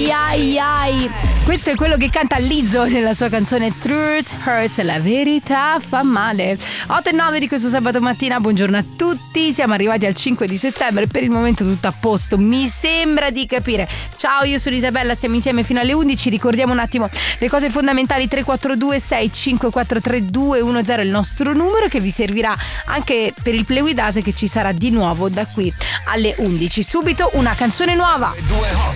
Ai ai ai. Questo è quello che canta Lizzo nella sua canzone Truth Hurts, la verità fa male. 8 e 9 di questo sabato mattina, buongiorno a tutti. Siamo arrivati al 5 di settembre, per il momento tutto a posto, mi sembra di capire. Ciao, io sono Isabella, stiamo insieme fino alle 11. Ricordiamo un attimo le cose fondamentali: 342 654 3210 il nostro numero, che vi servirà anche per il Play With Us, che ci sarà di nuovo da qui alle 11. Subito una canzone nuova.